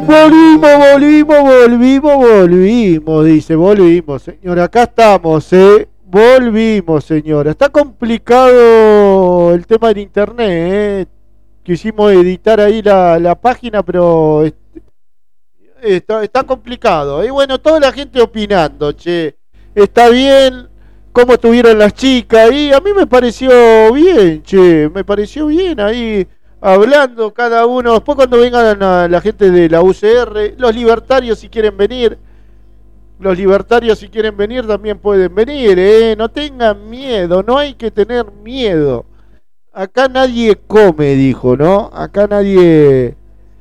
Volvimos, dice, volvimos, señora, acá estamos, volvimos, señora. Está complicado el tema del internet, quisimos editar ahí la página, pero está complicado. Y bueno, toda la gente opinando, che, está bien, cómo estuvieron las chicas, y a mí me pareció bien, che, me pareció bien ahí, hablando cada uno. Después cuando vengan la gente de la UCR, los libertarios si quieren venir, también pueden venir, no tengan miedo, no hay que tener miedo. Acá nadie come, dijo, ¿no? Acá nadie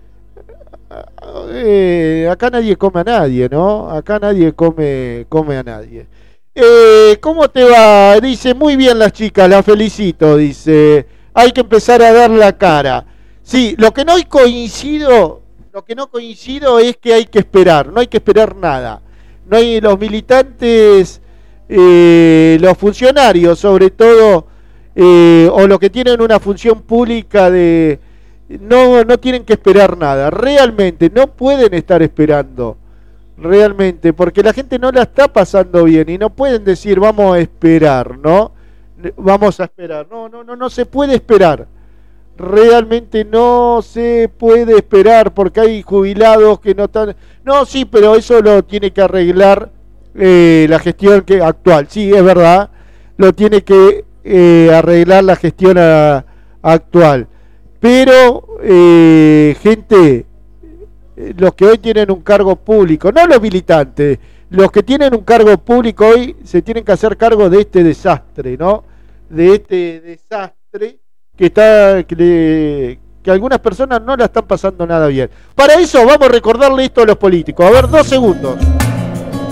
come a nadie, ¿no? Acá nadie come a nadie. ¿Cómo te va? Dice, muy bien las chicas, las felicito, dice, hay que empezar a dar la cara. Sí, lo que no coincido es que hay que esperar, no hay que esperar nada. No hay los militantes, los funcionarios sobre todo, o los que tienen una función pública no tienen que esperar nada, realmente no pueden estar esperando, realmente, porque la gente no la está pasando bien y no pueden decir vamos a esperar, ¿no? Vamos a esperar, no se puede esperar, realmente no se puede esperar, porque hay jubilados que no están, no, sí, pero eso lo tiene que arreglar la gestión actual, sí, es verdad, lo tiene que arreglar la gestión actual, pero gente, los que hoy tienen un cargo público, no los militantes, los que tienen un cargo público hoy se tienen que hacer cargo de este desastre, ¿no? De este desastre que algunas personas no la están pasando nada bien. Para eso vamos a recordarle esto a los políticos. A ver, 2 segundos.